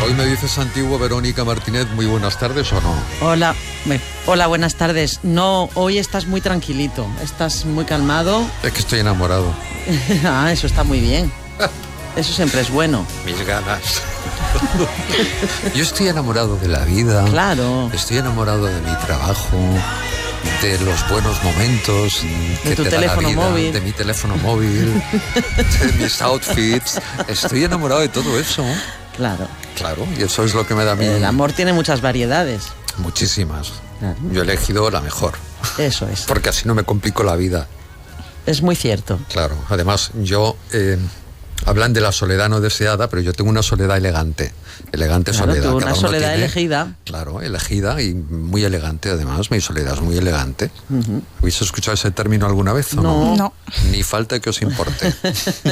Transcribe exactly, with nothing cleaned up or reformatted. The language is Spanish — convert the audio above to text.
Hoy me dices antiguo, Verónica Martínez, muy buenas tardes, ¿o no? Hola, me, hola, buenas tardes. No, hoy estás muy tranquilito, estás muy calmado. Es que estoy enamorado. Ah, eso está muy bien. Eso siempre es bueno. Mis ganas. Yo estoy enamorado de la vida. Claro. Estoy enamorado de mi trabajo, de los buenos momentos que de tu te teléfono da la vida, móvil. de mi teléfono móvil, de mis outfits. Estoy enamorado de todo eso. Claro. Claro, y eso es lo que me da a mí. El amor tiene muchas variedades. Muchísimas. Claro. Yo he elegido la mejor. Eso es. Porque así no me complico la vida. Es muy cierto. Claro, además yo... Eh, hablan de la soledad no deseada, pero yo tengo una soledad elegante. Elegante claro, soledad. Tú una Cada uno soledad tiene, elegida. Claro, elegida y muy elegante además. Mi soledad es muy elegante. Uh-huh. ¿Habéis escuchado ese término alguna vez o no? No. No. Ni falta que os importe.